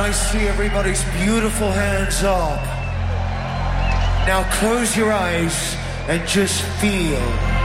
I see everybody's beautiful hands up. Now close your eyes and just feel.